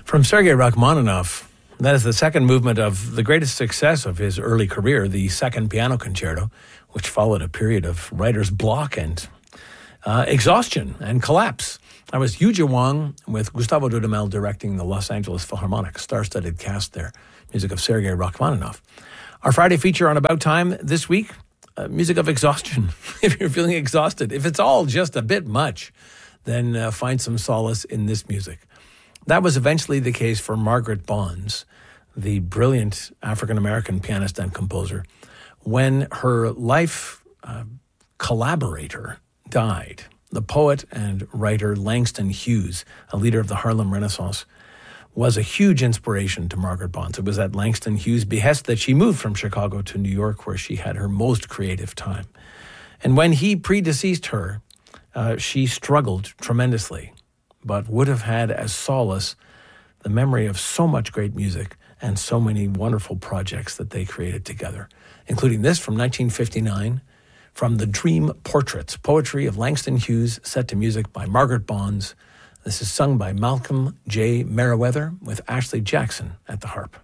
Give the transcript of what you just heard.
From Sergei Rachmaninoff, that is the second movement of the greatest success of his early career, the Second Piano Concerto, which followed a period of writer's block and exhaustion and collapse. That was Yu Zhiwang with Gustavo Dudamel directing the Los Angeles Philharmonic, star-studded cast there, music of Sergei Rachmaninoff. Our Friday feature on About Time this week, music of exhaustion. If you're feeling exhausted, if it's all just a bit much, then find some solace in this music. That was eventually the case for Margaret Bonds, the brilliant African-American pianist and composer, when her life collaborator died. The poet and writer Langston Hughes, a leader of the Harlem Renaissance, was a huge inspiration to Margaret Bonds. It was at Langston Hughes' behest that she moved from Chicago to New York, where she had her most creative time. And when he predeceased her, she struggled tremendously, but would have had as solace the memory of so much great music and so many wonderful projects that they created together, including this from 1959, from the Dream Portraits, poetry of Langston Hughes set to music by Margaret Bonds. This is sung by Malcolm J. Merriweather with Ashley Jackson at the harp.